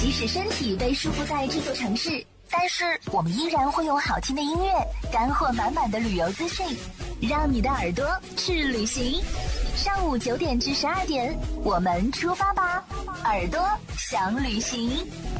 即使身体被束缚在这座城市，但是我们依然会用好听的音乐、干货满满的旅游资讯，让你的耳朵去旅行。上午9点至12点，我们出发吧，耳朵想旅行。